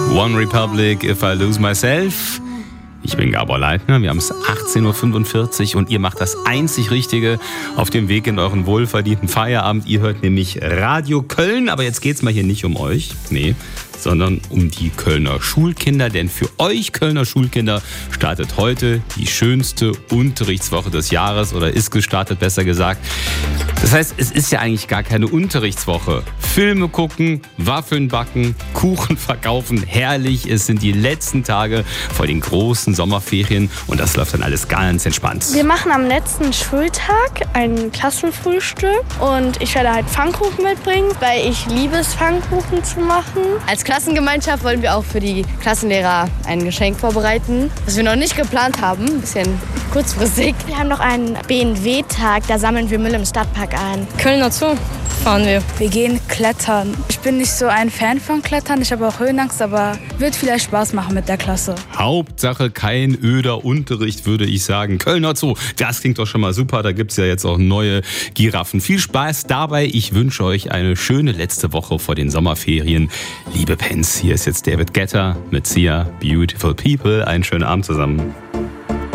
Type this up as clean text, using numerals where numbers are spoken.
One Republic, If I Lose Myself. Ich bin Gabor Leitner, wir haben es 18.45 Uhr und ihr macht das einzig Richtige auf dem Weg in euren wohlverdienten Feierabend. Ihr hört nämlich Radio Köln, aber jetzt geht's mal hier nicht um euch, nee, sondern um die Kölner Schulkinder. Denn für euch Kölner Schulkinder startet heute die schönste Unterrichtswoche des Jahres oder ist gestartet, besser gesagt. Das heißt, es ist ja eigentlich gar keine Unterrichtswoche. Filme gucken, Waffeln backen, Kuchen verkaufen, herrlich. Es sind die letzten Tage vor den großen Sommerferien und das läuft dann alles ganz entspannt. Wir machen am letzten Schultag ein Klassenfrühstück und ich werde halt Pfannkuchen mitbringen, weil ich liebe es, Pfannkuchen zu machen. Als Klassengemeinschaft wollen wir auch für die Klassenlehrer ein Geschenk vorbereiten, das wir noch nicht geplant haben, ein bisschen kurzfristig. Wir haben noch einen BNW-Tag, da sammeln wir Müll im Stadtpark ein. Kölner Zoo fahren wir. Wir gehen klettern. Ich bin nicht so ein Fan von Klettern, ich habe auch Höhenangst, aber wird vielleicht Spaß machen mit der Klasse. Hauptsache kein öder Unterricht, würde ich sagen. Kölner Zoo, das klingt doch schon mal super, da gibt's ja jetzt auch neue Giraffen. Viel Spaß dabei, ich wünsche euch eine schöne letzte Woche vor den Sommerferien. Liebe Pens, hier ist jetzt David Guetta mit Sia, Beautiful People. Einen schönen Abend zusammen.